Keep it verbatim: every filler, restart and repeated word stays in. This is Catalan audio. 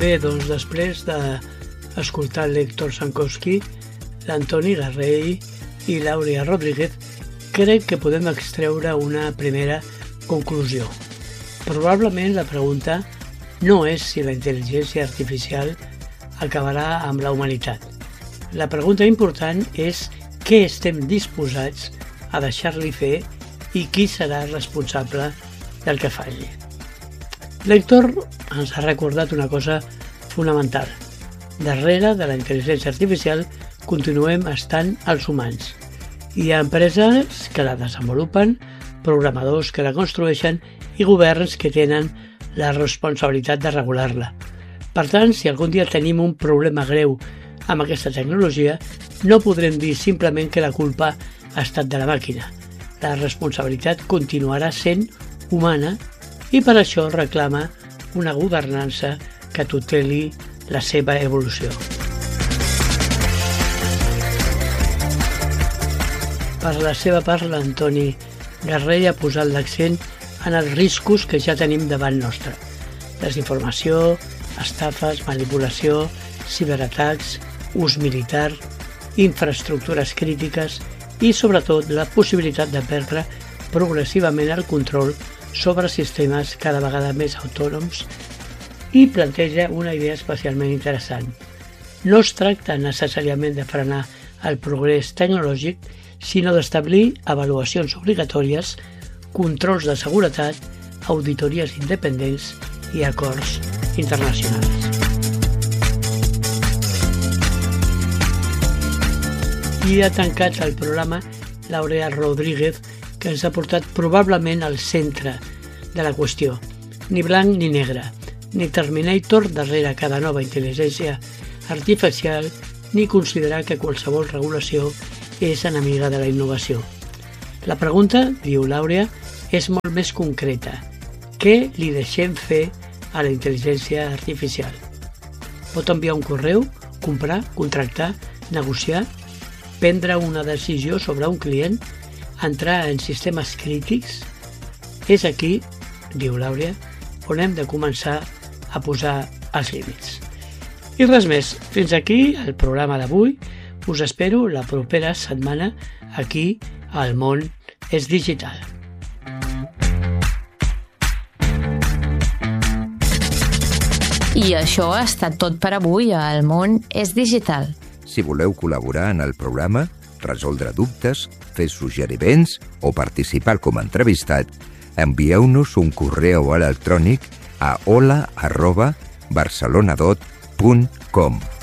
Bé, doncs després d'escoltar l'Héctor Sankowski, l'Antoni Garrell i l'Àurea Rodríguez, crec que podem extreure una primera conclusió. Probablement la pregunta no és si la intel·ligència artificial acabarà amb la humanitat. La pregunta important és què estem disposats a deixar-li fer i qui serà responsable del que falli. L'Héctor ens ha recordat una cosa fonamental. Darrere de la intel·ligència artificial continuem estant els humans. Hi ha empreses que la desenvolupen, programadors que la construeixen i governs que tenen la responsabilitat de regular-la. Per tant, si algun dia tenim un problema greu amb aquesta tecnologia, no podrem dir simplement que la culpa ha estat de la màquina. La responsabilitat continuarà sent humana i per això reclama una governança que tuteli la seva evolució. Per la seva part, l'Antoni Garrell ha posat l'accent en els riscos que ja tenim davant nostre. Desinformació, estafes, manipulació, ciberatacs, ús militar, infraestructures crítiques i, sobretot, la possibilitat de perdre progressivament el control sobre sistemes cada vegada més autònoms i planteja una idea especialment interessant. No es tracta necessàriament de frenar el progrés tecnològic, sinó d'establir avaluacions obligatòries, controls de seguretat, auditories independents i acords internacionals. I ha tancat el programa l'Àurea Rodríguez, que ens ha portat probablement al centre de la qüestió. Ni blanc ni negre, ni Terminator darrere cada nova intel·ligència artificial, ni considerar que qualsevol regulació és enemiga de la innovació. La pregunta, diu l'Àurea, és molt més concreta. Què li deixem fer a la intel·ligència artificial? Pot enviar un correu, comprar, contractar, negociar, prendre una decisió sobre un client, entrar en sistemes crítics? És aquí, diu l'Àurea, on hem de començar a posar els límits. I res més, fins aquí el programa d'avui. Us espero la propera setmana aquí al Món és Digital. I això ha estat tot per avui a El Món és Digital. Si voleu col·laborar en el programa, resoldre dubtes, fer suggeriments o participar com a entrevistat, envieu-nos un correu electrònic a hola arroba barcelonadot punt com.